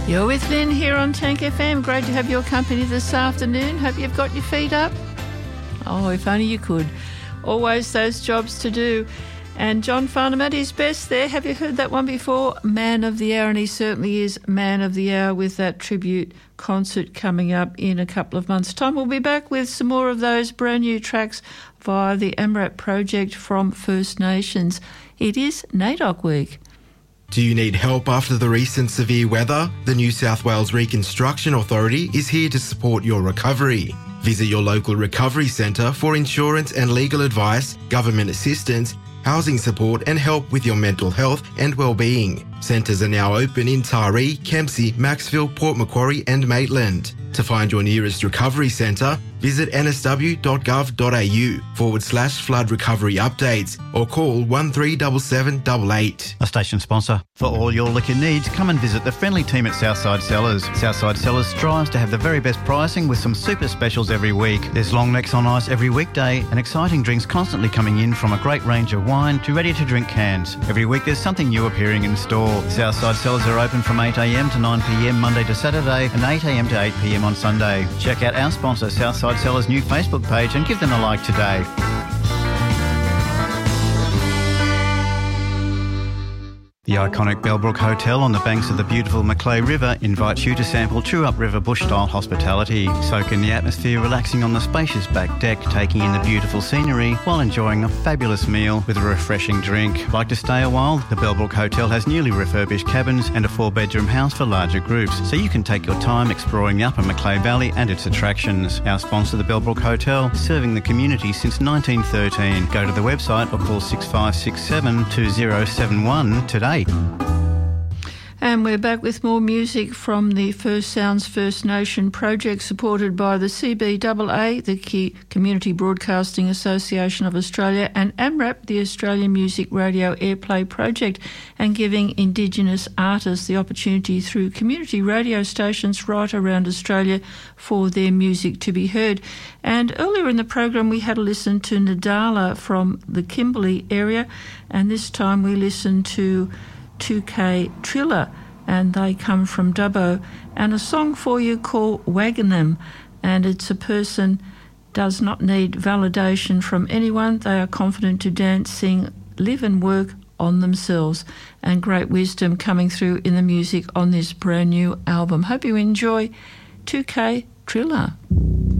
You're with Lynn here on Tank FM. Great to have your company this afternoon. Hope you've got your feet up. Oh, if only you could. Always those jobs to do. And John Farnham at his best there. Have you heard that one before? Man of the Hour, and he certainly is Man of the Hour with that tribute concert coming up in a couple of months' time. We'll be back with some more of those brand new tracks via the AMRAP project from First Nations. It is NAIDOC Week. Do you need help after the recent severe weather? The New South Wales Reconstruction Authority is here to support your recovery. Visit your local recovery centre for insurance and legal advice, government assistance, housing support and help with your mental health and well-being. Centres are now open in Taree, Kempsey, Maxville, Port Macquarie and Maitland. To find your nearest recovery centre, visit nsw.gov.au/flood recovery updates or call 137788. A station sponsor. For all your liquor needs, come and visit the friendly team at Southside Cellars. Southside Cellars strives to have the very best pricing with some super specials every week. There's long necks on ice every weekday and exciting drinks constantly coming in from a great range of wine to ready-to-drink cans. Every week there's something new appearing in store. Southside Cellars are open from 8am to 9pm Monday to Saturday and 8am to 8pm on Sunday. Check out our sponsor Southside Cellars' new Facebook page and give them a like today. The iconic Bellbrook Hotel on the banks of the beautiful Macleay River invites you to sample true upriver bush-style hospitality. Soak in the atmosphere, relaxing on the spacious back deck, taking in the beautiful scenery while enjoying a fabulous meal with a refreshing drink. Like to stay a while? The Bellbrook Hotel has newly refurbished cabins and a 4-bedroom house for larger groups, so you can take your time exploring the upper Macleay Valley and its attractions. Our sponsor, the Bellbrook Hotel, serving the community since 1913. Go to the website or call 6567 2071 today. And we're back with more music from the First Sounds First Nation project supported by the CBAA, the Community Broadcasting Association of Australia, and AMRAP, the Australian Music Radio Airplay project, and giving Indigenous artists the opportunity through community radio stations right around Australia for their music to be heard. And earlier in the program we had a listen to Nadala from the Kimberley area, and this time we listened to 2K Triller, and they come from Dubbo, and a song for you called Wagonham, and it's a person does not need validation from anyone. They are confident to dance, sing, live and work on themselves, and great wisdom coming through in the music on this brand new album. Hope you enjoy 2K Triller.